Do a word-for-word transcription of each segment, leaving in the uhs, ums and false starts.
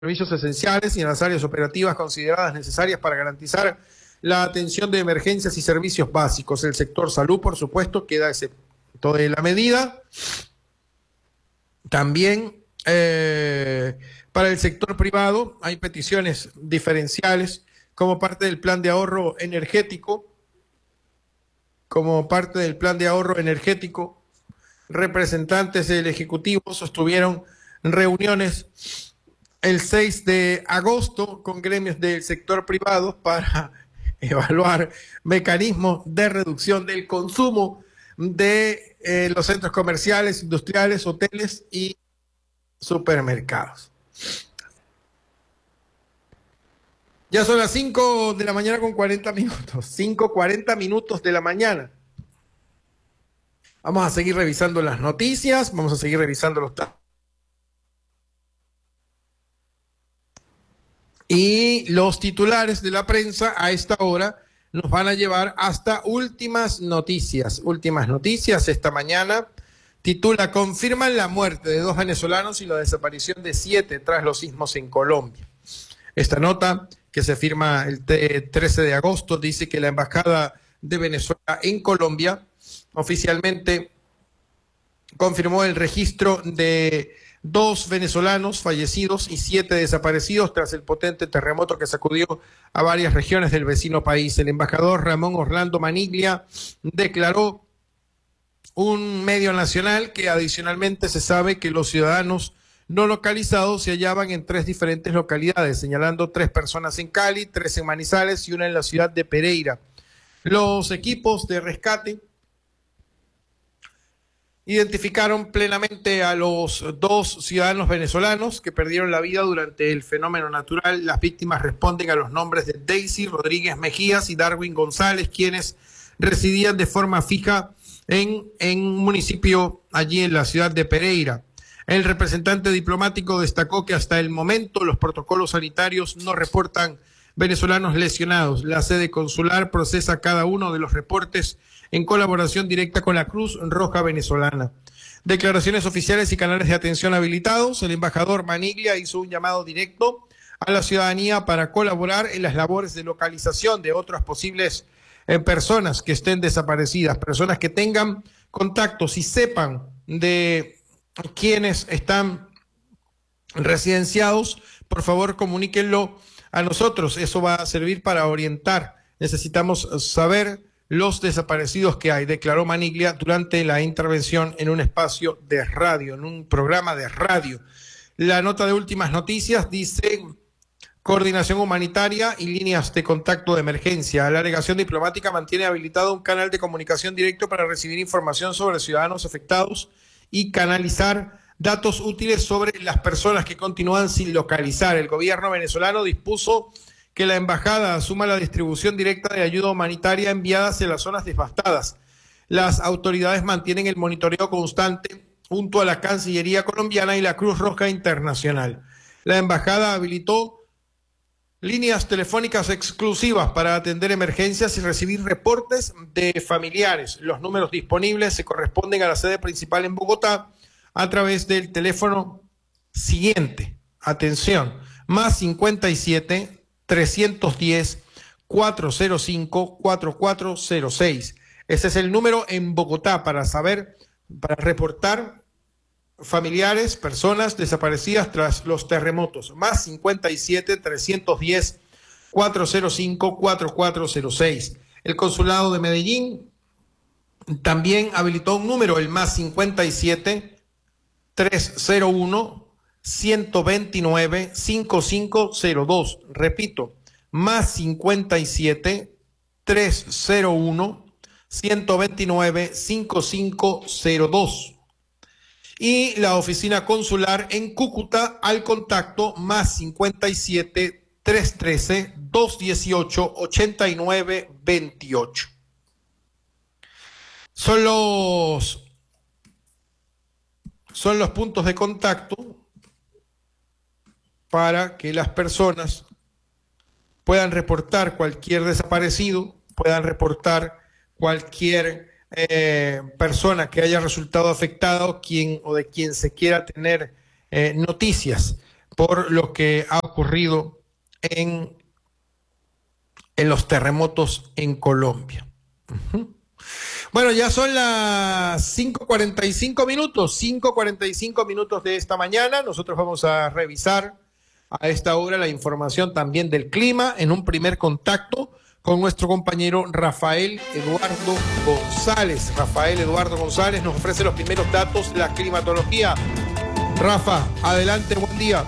servicios esenciales y en las áreas operativas consideradas necesarias para garantizar la atención de emergencias y servicios básicos. El sector salud, por supuesto, queda excepto de la medida. También eh, para el sector privado hay peticiones diferenciales como parte del plan de ahorro energético. Como parte del plan de ahorro energético, representantes del Ejecutivo sostuvieron reuniones el seis de agosto con gremios del sector privado para evaluar mecanismos de reducción del consumo de eh, los centros comerciales, industriales, hoteles y supermercados. Ya son las cinco de la mañana con cuarenta minutos, cinco cuarenta minutos de la mañana. Vamos a seguir revisando las noticias, vamos a seguir revisando los datos. Y los titulares de la prensa a esta hora nos van a llevar hasta últimas noticias. Últimas noticias esta mañana titula: confirman la muerte de dos venezolanos y la desaparición de siete tras los sismos en Colombia. Esta nota, que se firma el trece de agosto, dice que la Embajada de Venezuela en Colombia oficialmente confirmó el registro de dos venezolanos fallecidos y siete desaparecidos tras el potente terremoto que sacudió a varias regiones del vecino país. El embajador Ramón Orlando Maniglia declaró un medio nacional que adicionalmente se sabe que los ciudadanos no localizados se hallaban en tres diferentes localidades, señalando tres personas en Cali, tres en Manizales y una en la ciudad de Pereira. Los equipos de rescate identificaron plenamente a los dos ciudadanos venezolanos que perdieron la vida durante el fenómeno natural. Las víctimas responden a los nombres de Daisy Rodríguez Mejías y Darwin González, quienes residían de forma fija en, en un municipio allí en la ciudad de Pereira. El representante diplomático destacó que hasta el momento los protocolos sanitarios no reportan venezolanos lesionados. La sede consular procesa cada uno de los reportes en colaboración directa con la Cruz Roja Venezolana. Declaraciones oficiales y canales de atención habilitados. El embajador Maniglia hizo un llamado directo a la ciudadanía para colaborar en las labores de localización de otras posibles eh, personas que estén desaparecidas, personas que tengan contactos y sepan de quienes están residenciados. Por favor, comuníquenlo a nosotros. Eso va a servir para orientar. Necesitamos saber los desaparecidos que hay, declaró Maniglia durante la intervención en un espacio de radio, en un programa de radio. La nota de últimas noticias dice: coordinación humanitaria y líneas de contacto de emergencia. La delegación diplomática mantiene habilitado un canal de comunicación directo para recibir información sobre ciudadanos afectados y canalizar datos útiles sobre las personas que continúan sin localizar. El gobierno venezolano dispuso que la embajada asuma la distribución directa de ayuda humanitaria enviada hacia las zonas devastadas. Las autoridades mantienen el monitoreo constante junto a la Cancillería colombiana y la Cruz Roja Internacional. La embajada habilitó líneas telefónicas exclusivas para atender emergencias y recibir reportes de familiares. Los números disponibles se corresponden a la sede principal en Bogotá a través del teléfono siguiente. Atención, más cincuenta y siete, trescientos diez, cuatrocientos cinco, cuarenta y cuatro cero seis. Ese es el número en Bogotá para saber, para reportar familiares, personas desaparecidas tras los terremotos. Más cincuenta y siete, trescientos diez, cuatrocientos cinco, cuarenta y cuatro cero seis. El consulado de Medellín también habilitó un número, el más cincuenta y siete, trescientos uno, ciento veintinueve, cincuenta y cinco cero dos. Repito, más cincuenta y siete, trescientos uno, ciento veintinueve, cincuenta y cinco cero dos. Y la oficina consular en Cúcuta al contacto más cincuenta y siete, trescientos trece, doscientos dieciocho, ochenta y nueve veintiocho. Son los, son los puntos de contacto para que las personas puedan reportar cualquier desaparecido, puedan reportar cualquier eh, persona que haya resultado afectada o, quien, o de quien se quiera tener eh, noticias. por lo que ha ocurrido en, en los terremotos en Colombia. Uh-huh. Bueno, ya son las cinco cuarenta y cinco minutos, cinco cuarenta y cinco minutos de esta mañana. Nosotros vamos a revisar a esta hora la información también del clima en un primer contacto con nuestro compañero Rafael Eduardo González. Rafael Eduardo González nos ofrece los primeros datos de la climatología. Rafa, adelante, buen día.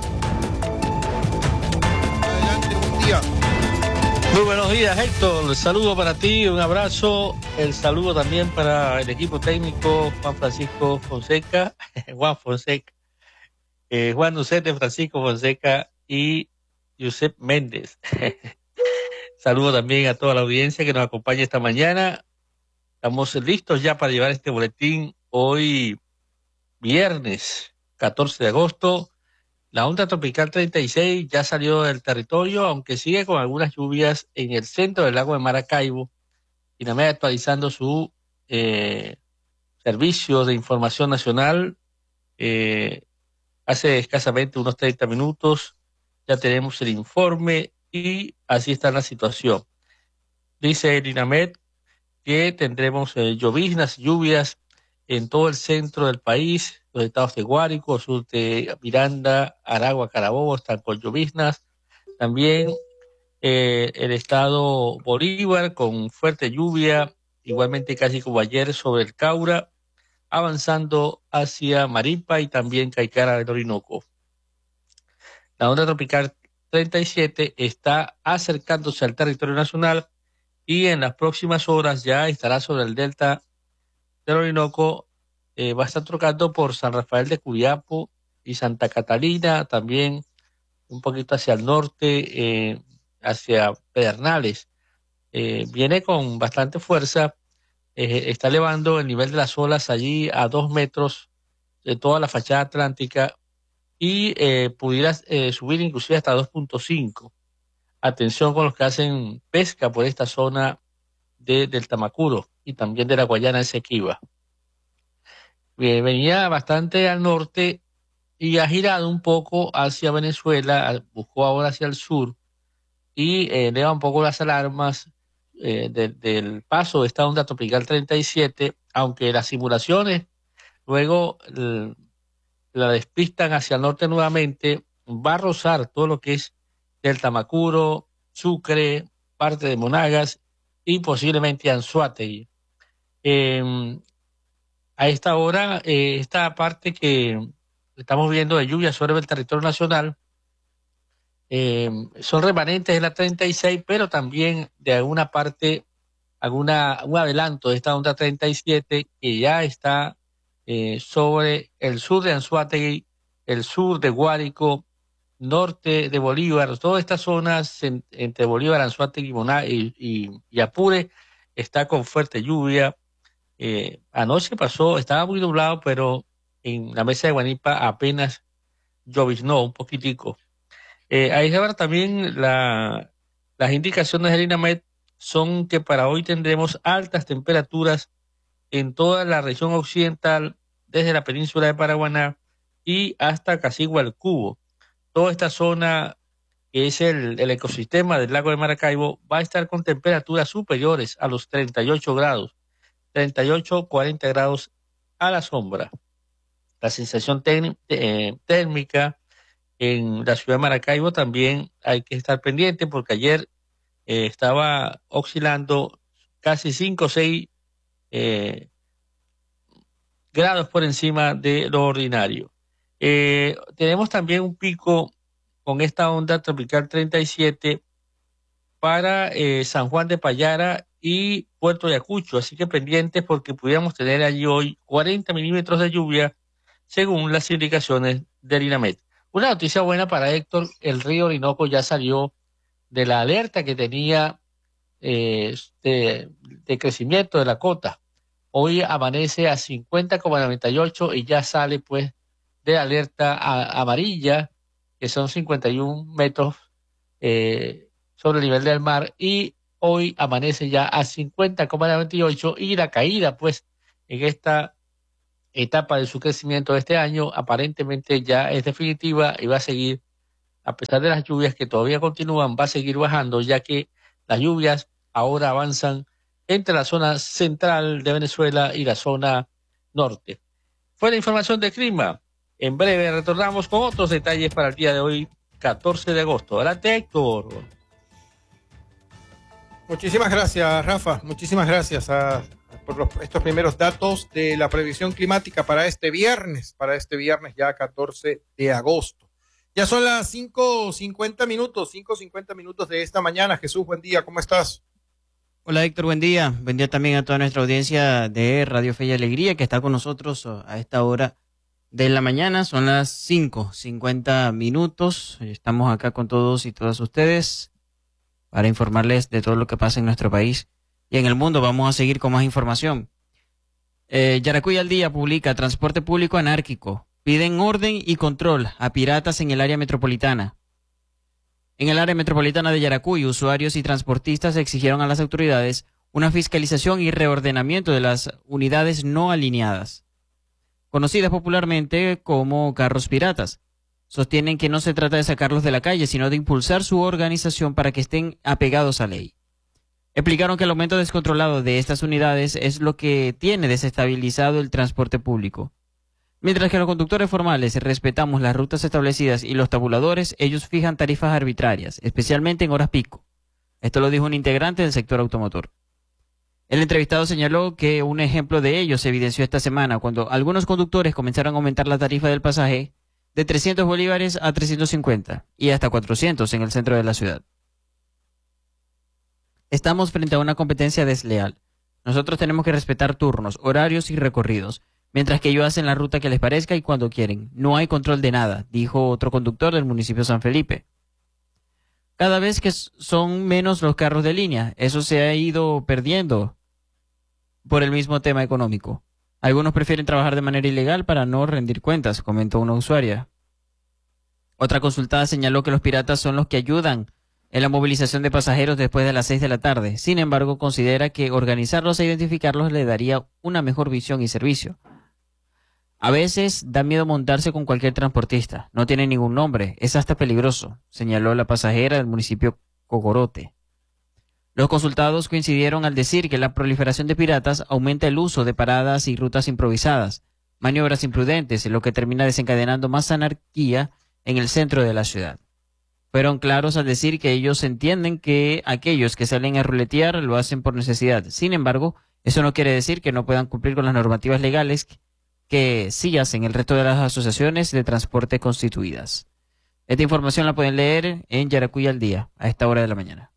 Adelante, buen día. Muy buenos días, Héctor. El saludo para ti, un abrazo. El saludo también para el equipo técnico, Juan Francisco Fonseca, Juan Fonseca, eh, Juan Nucete, Francisco Fonseca y Josep Méndez. Saludo también a toda la audiencia que nos acompaña esta mañana. Estamos listos ya para llevar este boletín hoy, viernes catorce de agosto. La onda tropical treinta y seis ya salió del territorio, aunque sigue con algunas lluvias en el centro del lago de Maracaibo. INAMED actualizando su eh, servicio de información nacional. Eh, hace escasamente unos treinta minutos ya tenemos el informe y así está la situación. Dice el INAMED que tendremos eh, lloviznas, lluvias en todo el centro del país, los estados de Guárico, sur de Miranda, Aragua, Carabobo, están con lloviznas. También eh, el estado Bolívar con fuerte lluvia, igualmente casi como ayer sobre el Caura, avanzando hacia Maripa y también Caicara del Orinoco. La onda tropical treinta y siete está acercándose al territorio nacional y en las próximas horas ya estará sobre el delta del Orinoco. Eh, va a estar tocando por San Rafael de Curiapo y Santa Catalina, también un poquito hacia el norte, eh, hacia Pedernales. Eh, viene con bastante fuerza, eh, está elevando el nivel de las olas allí a dos metros de toda la fachada atlántica y eh, pudiera eh, subir inclusive hasta dos punto cinco. Atención con los que hacen pesca por esta zona de, del Tamacuro y también de la Guayana Esequiba. Venía bastante al norte y ha girado un poco hacia Venezuela, buscó ahora hacia el sur y eh, eleva un poco las alarmas eh, de, del paso de esta onda tropical treinta y siete, aunque las simulaciones luego eh, la despistan hacia el norte nuevamente, va a rozar todo lo que es del Tamacuro, Sucre, parte de Monagas y posiblemente Anzoátegui. Eh, A esta hora, eh, esta parte que estamos viendo de lluvia sobre el territorio nacional, eh, son remanentes de la treinta y seis, pero también de alguna parte, alguna, un adelanto de esta onda treinta y siete que ya está eh, sobre el sur de Anzoátegui, el sur de Guárico, norte de Bolívar, todas estas zonas en, entre Bolívar, Anzoátegui y, y, y Apure, está con fuerte lluvia. Eh, anoche pasó, estaba muy nublado, pero en la mesa de Guanipa apenas lloviznó un poquitico. Eh, ahí se van también la, las indicaciones del INAMED son que para hoy tendremos altas temperaturas en toda la región occidental, desde la península de Paraguaná y hasta Casigualcubo. Toda esta zona, que es el, el ecosistema del lago de Maracaibo, va a estar con temperaturas superiores a los treinta y ocho grados. treinta y ocho, cuarenta grados a la sombra. La sensación eh, térmica en la ciudad de Maracaibo también hay que estar pendiente porque ayer eh, estaba oscilando casi cinco o seis eh, grados por encima de lo ordinario. Eh, tenemos también un pico con esta onda tropical treinta y siete para eh, San Juan de Payara y Puerto Ayacucho, así que pendientes porque pudiéramos tener allí hoy cuarenta milímetros de lluvia según las indicaciones del INAMED. Una noticia buena para Héctor, el río Orinoco ya salió de la alerta que tenía eh, de, de crecimiento de la cota. Hoy amanece a cincuenta coma noventa y ocho y ya sale pues de alerta a, amarilla, que son cincuenta y un metros eh, sobre el nivel del mar, y hoy amanece ya a cincuenta coma noventa y ocho y la caída pues en esta etapa de su crecimiento de este año aparentemente ya es definitiva y va a seguir, a pesar de las lluvias que todavía continúan, va a seguir bajando, ya que las lluvias ahora avanzan entre la zona central de Venezuela y la zona norte. Fue la información de clima. En breve retornamos con otros detalles para el día de hoy, catorce de agosto. Adelante, Héctor. Muchísimas gracias, Rafa. Muchísimas gracias a, por los, estos primeros datos de la previsión climática para este viernes, para este viernes ya catorce de agosto. Ya son las cinco cincuenta minutos, cinco cincuenta minutos de esta mañana. Jesús, buen día, ¿cómo estás? Hola Héctor, buen día. Buen día también a toda nuestra audiencia de Radio Fe y Alegría que está con nosotros a esta hora de la mañana. Son las cinco cincuenta minutos. Estamos acá con todos y todas ustedes para informarles de todo lo que pasa en nuestro país y en el mundo. Vamos a seguir con más información. Eh, Yaracuy al día publica transporte público anárquico. Piden orden y control a piratas en el área metropolitana. En el área metropolitana de Yaracuy, usuarios y transportistas exigieron a las autoridades una fiscalización y reordenamiento de las unidades no alineadas, conocidas popularmente como carros piratas. Sostienen que no se trata de sacarlos de la calle, sino de impulsar su organización para que estén apegados a ley. Explicaron que el aumento descontrolado de estas unidades es lo que tiene desestabilizado el transporte público. Mientras que los conductores formales respetamos las rutas establecidas y los tabuladores, ellos fijan tarifas arbitrarias, especialmente en horas pico. Esto lo dijo un integrante del sector automotor. El entrevistado señaló que un ejemplo de ello se evidenció esta semana cuando algunos conductores comenzaron a aumentar la tarifa del pasaje de trescientos bolívares a trescientos cincuenta y hasta cuatrocientos en el centro de la ciudad. Estamos frente a una competencia desleal. Nosotros tenemos que respetar turnos, horarios y recorridos, mientras que ellos hacen la ruta que les parezca y cuando quieren. No hay control de nada, dijo otro conductor del municipio de San Felipe. Cada vez que son menos los carros de línea, eso se ha ido perdiendo por el mismo tema económico. Algunos prefieren trabajar de manera ilegal para no rendir cuentas, comentó una usuaria. Otra consultada señaló que los piratas son los que ayudan en la movilización de pasajeros después de las seis de la tarde. Sin embargo, considera que organizarlos e identificarlos le daría una mejor visión y servicio. A veces da miedo montarse con cualquier transportista. No tiene ningún nombre. Es hasta peligroso, señaló la pasajera del municipio Cogorote. Los consultados coincidieron al decir que la proliferación de piratas aumenta el uso de paradas y rutas improvisadas, maniobras imprudentes, lo que termina desencadenando más anarquía en el centro de la ciudad. Fueron claros al decir que ellos entienden que aquellos que salen a ruletear lo hacen por necesidad. Sin embargo, eso no quiere decir que no puedan cumplir con las normativas legales que sí hacen el resto de las asociaciones de transporte constituidas. Esta información la pueden leer en Yaracuy al día, a esta hora de la mañana.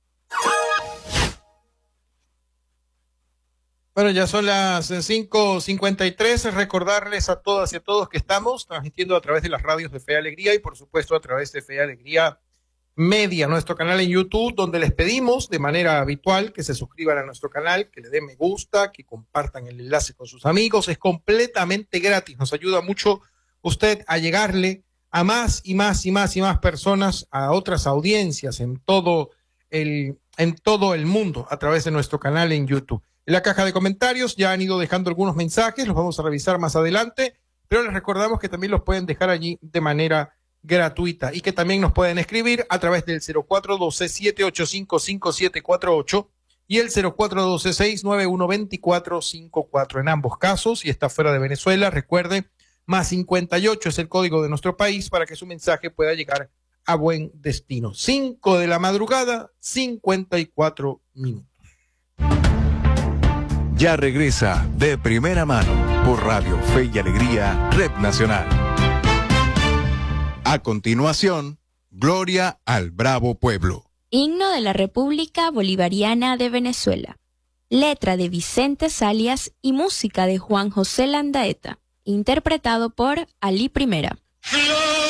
Bueno, ya son las cinco cincuenta y tres. Recordarles a todas y a todos que estamos transmitiendo a través de las radios de Fe y Alegría y por supuesto a través de Fe y Alegría Media, nuestro canal en YouTube, donde les pedimos de manera habitual que se suscriban a nuestro canal, que le den me gusta, que compartan el enlace con sus amigos. Es completamente gratis, nos ayuda mucho usted a llegarle a más y más y más y más personas, a otras audiencias en todo el, en todo el mundo a través de nuestro canal en YouTube. En la caja de comentarios ya han ido dejando algunos mensajes, los vamos a revisar más adelante, pero les recordamos que también los pueden dejar allí de manera gratuita y que también nos pueden escribir a través del cero cuatro uno dos, siete ocho cinco, cinco siete cuatro ocho y el cero cuatro uno dos, seis nueve uno, dos cuatro cinco cuatro. En ambos casos, si está fuera de Venezuela, recuerde, más cincuenta y ocho es el código de nuestro país para que su mensaje pueda llegar a buen destino. cinco de la madrugada, cincuenta y cuatro minutos. Ya regresa De Primera Mano por Radio Fe y Alegría, Red Nacional. A continuación, Gloria al Bravo Pueblo. Himno de la República Bolivariana de Venezuela. Letra de Vicente Salias y música de Juan José Landaeta. Interpretado por Ali Primera.